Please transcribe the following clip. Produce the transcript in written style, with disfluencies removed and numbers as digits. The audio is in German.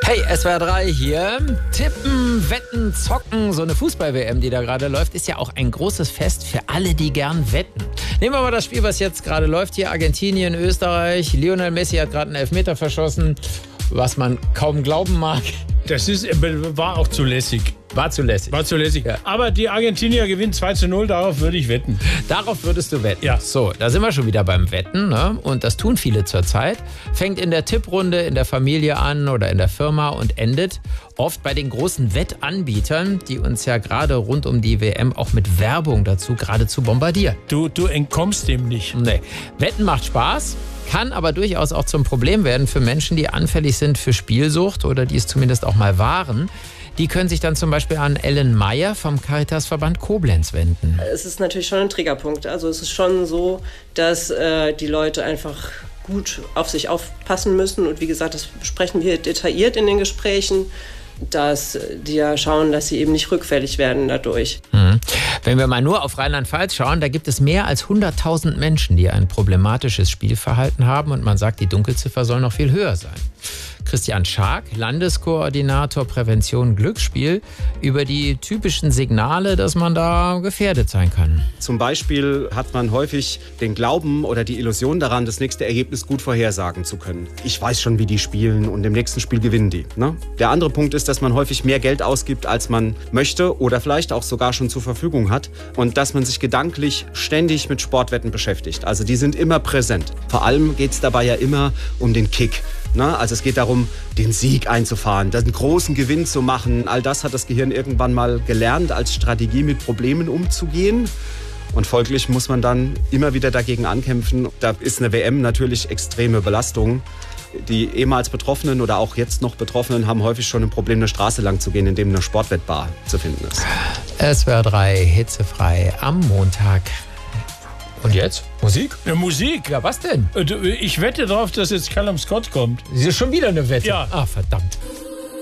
Hey, SWR 3 hier. Tippen, wetten, zocken. So eine Fußball-WM, die da gerade läuft, ist ja auch ein großes Fest für alle, die gern wetten. Nehmen wir mal das Spiel, was jetzt gerade läuft hier. Argentinien, Österreich. Lionel Messi hat gerade einen Elfmeter verschossen, was man kaum glauben mag. Das war auch zu lässig. War zu lässig. Ja. Aber die Argentinier gewinnen 2:0, darauf würde ich wetten. Darauf würdest du wetten? Ja. So, da sind wir schon wieder beim Wetten, ne? Und das tun viele zurzeit. Fängt in der Tipprunde, in der Familie an oder in der Firma und endet oft bei den großen Wettanbietern, die uns ja gerade rund um die WM auch mit Werbung dazu geradezu bombardieren. Du entkommst dem nicht. Nee. Wetten macht Spaß, kann aber durchaus auch zum Problem werden für Menschen, die anfällig sind für Spielsucht oder die es zumindest auch mal waren. Die können sich dann zum Beispiel an Ellen Meyer vom Caritasverband Koblenz wenden. Es ist natürlich schon ein Triggerpunkt. Also es ist schon so, dass die Leute einfach gut auf sich aufpassen müssen. Und wie gesagt, das besprechen wir detailliert in den Gesprächen, dass die ja schauen, dass sie eben nicht rückfällig werden dadurch. Wenn wir mal nur auf Rheinland-Pfalz schauen, da gibt es mehr als 100.000 Menschen, die ein problematisches Spielverhalten haben. Und man sagt, die Dunkelziffer soll noch viel höher sein. Christian Schark, Landeskoordinator Prävention Glücksspiel, über die typischen Signale, dass man da gefährdet sein kann. Zum Beispiel hat man häufig den Glauben oder die Illusion daran, das nächste Ergebnis gut vorhersagen zu können. Ich weiß schon, wie die spielen und im nächsten Spiel gewinnen die. Ne? Der andere Punkt ist, dass man häufig mehr Geld ausgibt, als man möchte oder vielleicht auch sogar schon zur Verfügung hat und dass man sich gedanklich ständig mit Sportwetten beschäftigt. Also die sind immer präsent. Vor allem geht es dabei ja immer um den Kick. Also es geht darum, den Sieg einzufahren, den großen Gewinn zu machen. All das hat das Gehirn irgendwann mal gelernt, als Strategie mit Problemen umzugehen. Und folglich muss man dann immer wieder dagegen ankämpfen. Da ist eine WM natürlich extreme Belastung. Die ehemals Betroffenen oder auch jetzt noch Betroffenen haben häufig schon ein Problem, eine Straße lang zu gehen, in dem eine Sportwettbar zu finden ist. SWR 3 hitzefrei am Montag. Und jetzt? Musik? Ja, Musik? Ja, was denn? Ich wette darauf, dass jetzt Callum Scott kommt. Das ist schon wieder eine Wette. Ja. Ah, verdammt.